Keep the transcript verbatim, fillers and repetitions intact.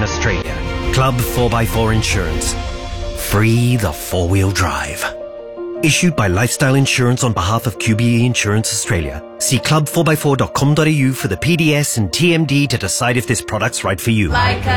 in Australia. Club four by four Insurance. Free the four-wheel drive. Issued by Lifestyle Insurance on behalf of Q B E Insurance Australia. See club four by four dot com dot a u for the P D S and T M D to decide if this product's right for you. Like